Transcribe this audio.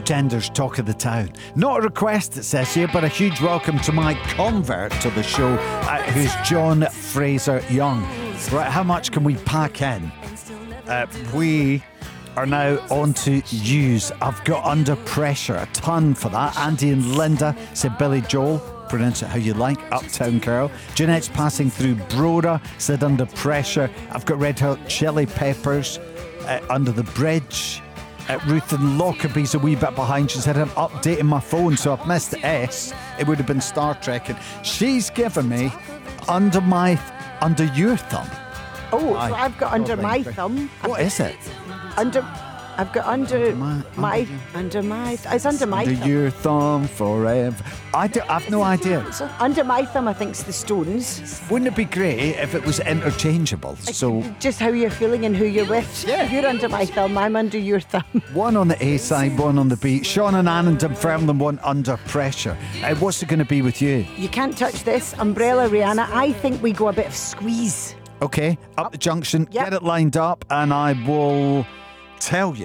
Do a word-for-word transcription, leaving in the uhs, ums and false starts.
Gender's Talk of the Town. Not a request, it says here, but a huge welcome to my convert to the show, uh, who's John Fraser Young. Right, how much can we pack in? Uh, we are now on to use. I've got Under Pressure, a ton for that. Andy and Linda said Billy Joel. Pronounce it how you like, Uptown Girl. Jeanette's Passing Through Broda said Under Pressure. I've got Red Hot Chili Peppers, uh, Under the Bridge. Uh, Ruth and Lockerbie's a wee bit behind. She said I'm updating my phone, so I've missed the S. It would have been Star Trek. And she's given me Under My, Under Your Thumb. Oh, Aye. so I've got Under My Thumb. What is it? Under... I've got under, Under my- my, under- under my, it's under my Under thumb. your thumb forever. I do, I've no idea. So under my thumb, I think it's the Stones. Wouldn't it be great if it was interchangeable? So Just how you're feeling and who you're with. Yeah. If you're under my thumb, I'm under your thumb. one on the A side, one on the B. Sean and Ann and Dunfermline, one Under Pressure. Uh, what's it going to be with you? You can't touch this. Umbrella, Rihanna. I think we go a bit of Squeeze. Okay, up the junction, Yep. get it lined up, and I will tell you.